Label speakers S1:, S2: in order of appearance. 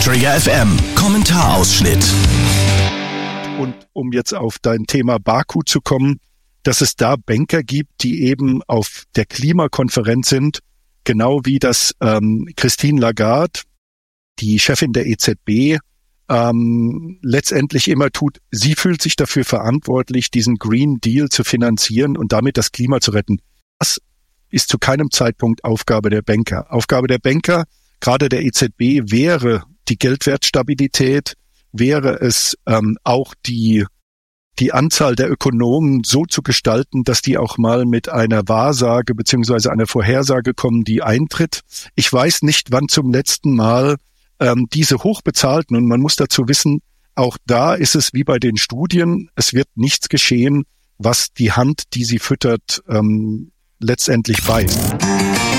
S1: Trigger FM Kommentarausschnitt.
S2: Und um jetzt auf dein Thema Baku zu kommen, dass es da Banker gibt, die eben auf der Klimakonferenz sind, genau wie das Christine Lagarde, die Chefin der EZB, letztendlich immer tut. Sie fühlt sich dafür verantwortlich, diesen Green Deal zu finanzieren und damit das Klima zu retten. Das ist zu keinem Zeitpunkt Aufgabe der Banker. Aufgabe der Banker, gerade der EZB, wäre die Geldwertstabilität, wäre es auch die Anzahl der Ökonomen so zu gestalten, dass die auch mal mit einer Wahrsage beziehungsweise einer Vorhersage kommen, die eintritt. Ich weiß nicht, wann zum letzten Mal diese hochbezahlten, und man muss dazu wissen, auch da ist es wie bei den Studien, es wird nichts geschehen, was die Hand, die sie füttert, letztendlich beißt.